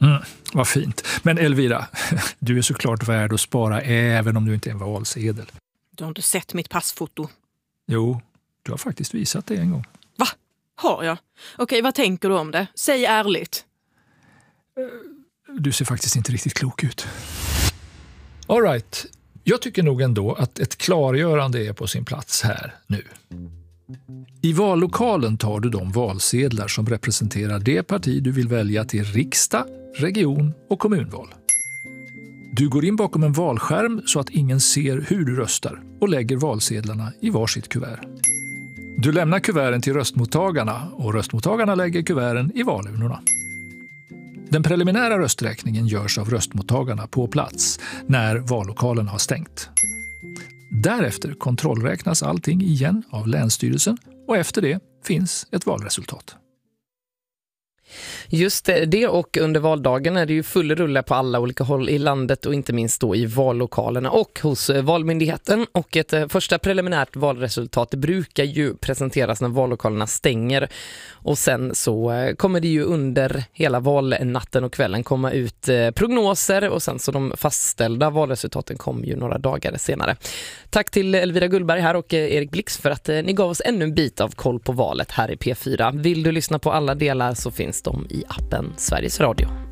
Vad fint. Men Elvira, du är såklart värd att spara även om du inte är en valsedel. Du har inte sett mitt passfoto. Jo, du har faktiskt visat det en gång. Va? Har jag? Okej, vad tänker du om det? Säg ärligt. Du ser faktiskt inte riktigt klok ut. All right. Jag tycker nog ändå att ett klargörande är på sin plats här nu. I vallokalen tar du de valsedlar som representerar det parti du vill välja till riksdag, region och kommunval. Du går in bakom en valskärm så att ingen ser hur du röstar och lägger valsedlarna i varsitt kuvert. Du lämnar kuverten till röstmottagarna och röstmottagarna lägger kuverten i valurnorna. Den preliminära rösträkningen görs av röstmottagarna på plats när vallokalen har stängt. Därefter kontrollräknas allting igen av Länsstyrelsen och efter det finns ett valresultat. Just det, och under valdagen är det ju full rulle på alla olika håll i landet och inte minst då i vallokalerna och hos Valmyndigheten. Och ett första preliminärt valresultat brukar ju presenteras när vallokalerna stänger. Och sen så kommer det ju under hela valnatten och kvällen komma ut prognoser och sen så de fastställda valresultaten kommer ju några dagar senare. Tack till Elvira Gullberg här och Erik Blix för att ni gav oss ännu en bit av koll på valet här i P4. Vill du lyssna på alla delar så finns de i appen Sveriges Radio.